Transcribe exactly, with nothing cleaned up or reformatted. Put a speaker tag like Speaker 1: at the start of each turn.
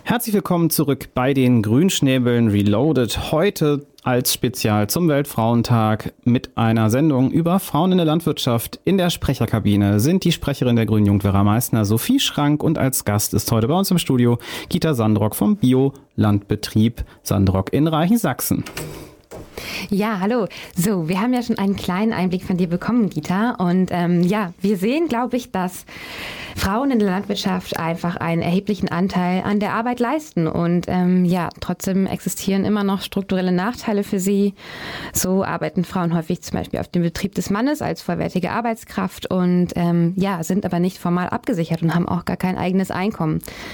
Speaker 1: Herzlich willkommen zurück bei den Grünschnäbeln Reloaded. Heute als Spezial zum Weltfrauentag mit einer Sendung über Frauen in der Landwirtschaft. In der Sprecherkabine sind die Sprecherin der Grünen Jugend Vera Meissner, Sophie Schrank, und als Gast ist heute bei uns im Studio Gita Sandrock vom Biolandbetrieb Sandrock in Reichensachsen.
Speaker 2: Ja, hallo. So, wir haben ja schon einen kleinen Einblick von dir bekommen, Gita. Und ähm, ja, wir sehen, glaube ich, dass Frauen in der Landwirtschaft einfach einen erheblichen Anteil an der Arbeit leisten. Und ähm, ja, trotzdem existieren immer noch strukturelle Nachteile für sie. So arbeiten Frauen häufig zum Beispiel auf dem Betrieb des Mannes als vollwertige Arbeitskraft und ähm, ja, sind aber nicht formal abgesichert und haben auch gar kein eigenes Einkommen.